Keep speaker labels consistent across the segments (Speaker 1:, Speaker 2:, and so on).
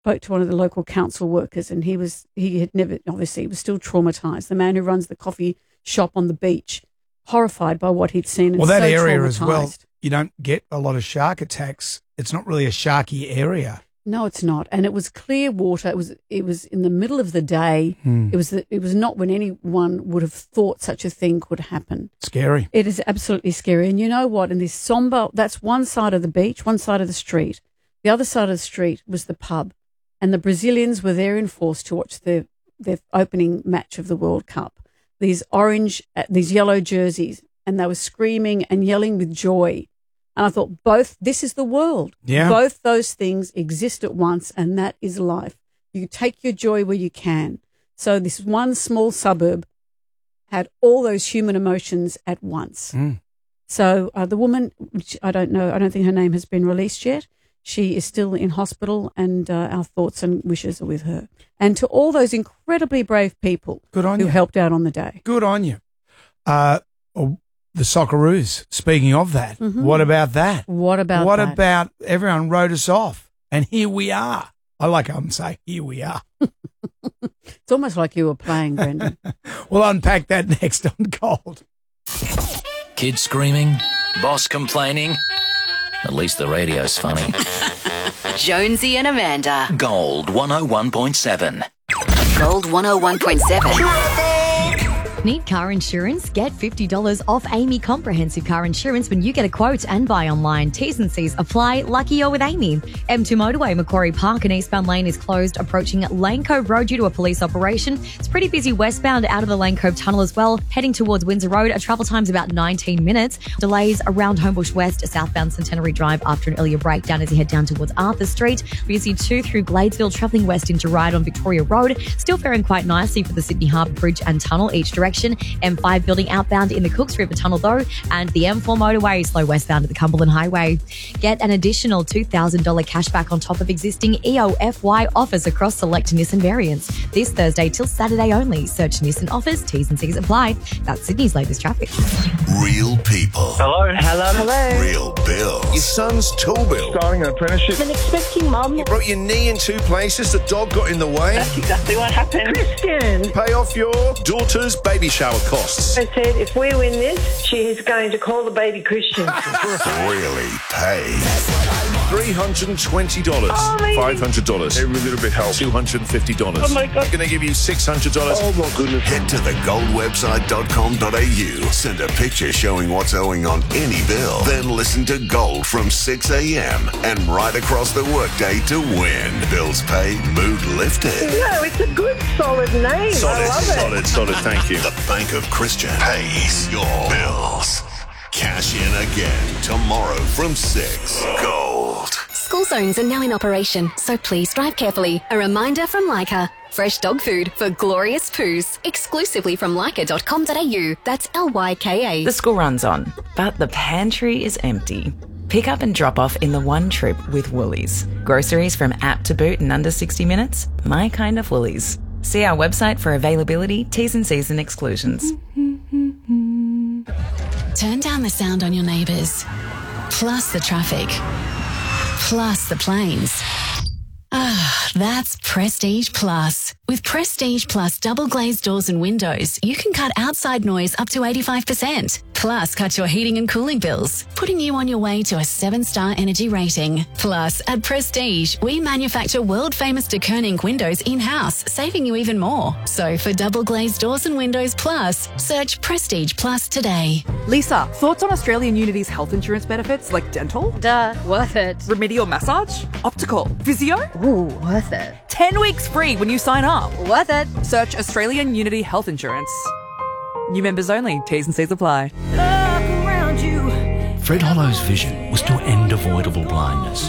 Speaker 1: spoke to one of the local council workers, and he was still traumatized. The man who runs the coffee shop on the beach, horrified by what he'd seen.
Speaker 2: Well, that area as well, you don't get a lot of shark attacks. It's not really a sharky area.
Speaker 1: No, it's not. And it was clear water. It was in the middle of the day. It was not when anyone would have thought such a thing could happen.
Speaker 2: Scary.
Speaker 1: It is absolutely scary. And you know what? In this somber, that's one side of the beach, one side of the street. The other side of the street was the pub. And the Brazilians were there in force to watch their opening match of the World Cup. These yellow jerseys, and they were screaming and yelling with joy. And I thought, this is the world.
Speaker 2: Yeah.
Speaker 1: Both those things exist at once, and that is life. You take your joy where you can. So this one small suburb had all those human emotions at once. So the woman, which I don't know, I don't think her name has been released yet. She is still in hospital, and our thoughts and wishes are with her. And to all those incredibly brave people who helped out on the day.
Speaker 2: Good on you. The Socceroos, speaking of that, what about that?
Speaker 1: What about
Speaker 2: everyone wrote us off, and here we are. I like how I'm saying, here we are.
Speaker 1: It's almost like you were playing, Brendan.
Speaker 2: We'll unpack that next on Gold.
Speaker 3: Kids screaming, boss complaining. At least the radio's funny.
Speaker 4: Jonesy and Amanda.
Speaker 3: Gold 101.7.
Speaker 4: Gold 101.7.
Speaker 5: Need car insurance? Get $50 off Amy Comprehensive Car Insurance when you get a quote and buy online. T's and C's apply. Lucky you're with Amy. M2 Motorway, Macquarie Park and eastbound lane is closed approaching Lane Cove Road due to a police operation. It's pretty busy westbound out of the Lane Cove Tunnel as well. Heading towards Windsor Road, travel time's about 19 minutes. Delays around Homebush West, southbound Centenary Drive after an earlier breakdown as you head down towards Arthur Street. Busy 2 through Gladesville, travelling west into Ryde on Victoria Road. Still faring quite nicely for the Sydney Harbour Bridge and Tunnel each direction. M5 building outbound in the Cooks River Tunnel though, and the M4 motorway slow westbound at the Cumberland Highway. Get an additional $2,000 cashback on top of existing EOFY offers across select Nissan variants. This Thursday till Saturday only. Search Nissan offers, T's and C's apply. That's Sydney's latest traffic.
Speaker 6: Real people.
Speaker 7: Hello.
Speaker 6: Real bills. Your son's tool bill.
Speaker 7: Starting an apprenticeship.
Speaker 8: An expecting mum.
Speaker 6: You broke your knee in 2 places. The dog got in the way.
Speaker 8: That's exactly what happened. Christian.
Speaker 6: Pay off your daughter's baby shower costs.
Speaker 8: I said, if we win this, she is going to call the baby Christian.
Speaker 6: Really pay. $320. $500.
Speaker 7: Every little bit helps.
Speaker 6: $250.
Speaker 8: Oh my God.
Speaker 6: Going to give you $600.
Speaker 7: Oh my goodness.
Speaker 6: Head to thegoldwebsite.com.au. Send a picture showing what's owing on any bill. Then listen to Gold from 6 a.m. and right across the workday to win. Bills paid, mood lifted.
Speaker 8: No, it's a good, solid name. I love it.
Speaker 6: Solid. Thank you. The Bank of Christian pays your bills. Cash in again tomorrow from 6. Gold.
Speaker 9: School zones are now in operation, so please drive carefully. A reminder from Leica. Fresh dog food for glorious poos. Exclusively from leica.com.au. That's LYKA.
Speaker 10: The school run's on, but the pantry is empty. Pick up and drop off in the one trip with Woolies. Groceries from app to boot in under 60 minutes? My kind of Woolies. See our website for availability, T's and C's and exclusions.
Speaker 9: Turn down the sound on your neighbours. Plus the traffic. Plus the planes. That's Prestige Plus. With Prestige Plus double glazed doors and windows, you can cut outside noise up to 85%. Plus, cut your heating and cooling bills, putting you on your way to a 7-star energy rating. Plus, at Prestige, we manufacture world-famous de Koning windows in-house, saving you even more. So, for double glazed doors and windows plus, search Prestige Plus today.
Speaker 11: Lisa, thoughts on Australian Unity's health insurance benefits like dental?
Speaker 12: Duh, worth it.
Speaker 11: Remedial massage? Optical? Physio?
Speaker 12: Ooh, worth it.
Speaker 11: 10 weeks free when you sign up.
Speaker 12: Worth it.
Speaker 11: Search Australian Unity Health Insurance. New members only. T's and C's apply.
Speaker 12: Look around you.
Speaker 13: Fred Hollow's vision was to end avoidable blindness.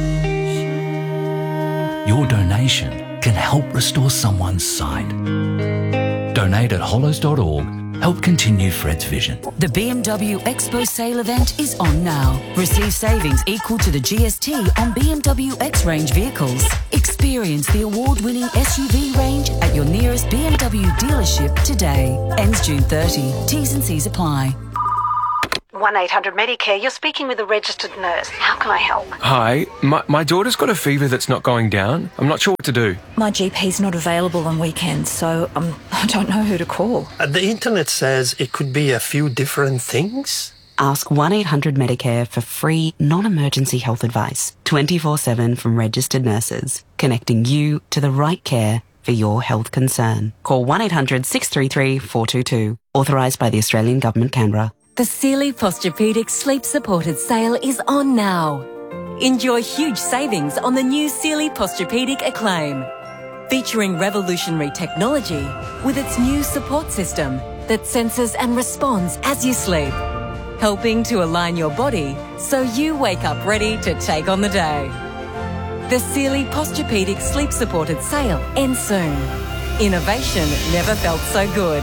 Speaker 13: Your donation can help restore someone's sight. Donate at hollows.org. Help continue Fred's vision.
Speaker 14: The BMW Expo sale event is on now. Receive savings equal to the GST on BMW X-Range vehicles. Experience the award-winning SUV range at your nearest BMW dealership today. Ends June 30. T's and C's apply.
Speaker 15: 1-800-Medicare, you're speaking with a registered nurse. How can I help?
Speaker 16: Hi, my daughter's got a fever that's not going down. I'm not sure what to do.
Speaker 17: My GP's not available on weekends, so I don't know who to call.
Speaker 18: The internet says it could be a few different things.
Speaker 19: Ask 1-800-Medicare for free, non-emergency health advice, 24/7 from registered nurses, connecting you to the right care for your health concern. Call 1-800-633-422. Authorised by the Australian Government, Canberra.
Speaker 20: The Sealy Posturepedic Sleep Supported Sale is on now. Enjoy huge savings on the new Sealy Posturepedic Acclaim, featuring revolutionary technology with its new support system that senses and responds as you sleep, helping to align your body so you wake up ready to take on the day. The Sealy Posturepedic Sleep Supported Sale ends soon. Innovation never felt so good.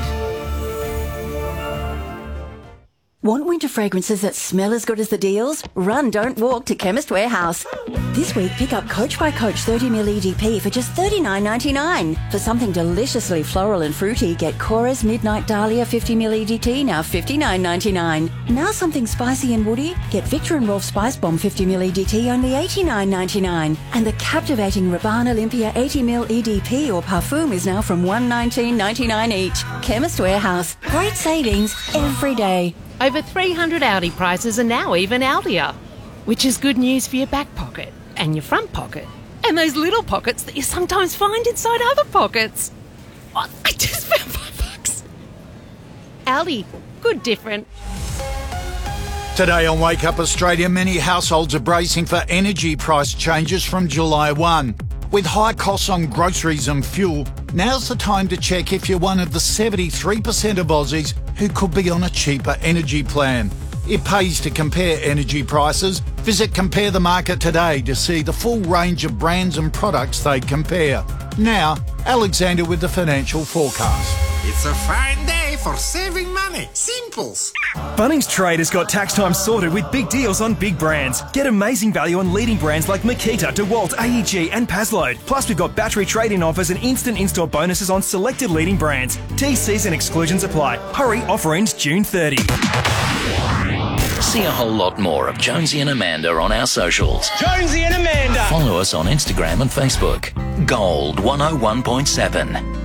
Speaker 21: Want winter fragrances that smell as good as the deals? Run, don't walk to Chemist Warehouse. This week, pick up Coach by Coach 30ml EDP for just $39.99. For something deliciously floral and fruity, get Cora's Midnight Dahlia 50ml EDT, now $59.99. Now something spicy and woody, get Victor and Rolf Spice Bomb 50ml EDT, only $89.99. And the captivating Rabanne Olympia 80ml EDP or Parfum is now from $119.99 each. Chemist Warehouse. Great savings every day.
Speaker 22: Over 300 Audi prices are now even Audier, which is good news for your back pocket and your front pocket and those little pockets that you sometimes find inside other pockets. Oh, I just found $5. Audi, good different.
Speaker 23: Today on Wake Up Australia, many households are bracing for energy price changes from July 1. With high costs on groceries and fuel, now's the time to check if you're one of the 73% of Aussies who could be on a cheaper energy plan. It pays to compare energy prices. Visit Compare the Market today to see the full range of brands and products they compare. Now, Alexander with the financial forecast.
Speaker 24: It's a fine day for saving money. Simples.
Speaker 25: Bunnings Trade has got tax time sorted with big deals on big brands. Get amazing value on leading brands like Makita, DeWalt, AEG and Pasload. Plus we've got battery trade-in offers and instant install bonuses on selected leading brands. TCs and exclusions apply. Hurry, offer ends June 30.
Speaker 3: See a whole lot more of Jonesy and Amanda on our socials.
Speaker 24: Jonesy and Amanda.
Speaker 3: Follow us on Instagram and Facebook. Gold 101.7.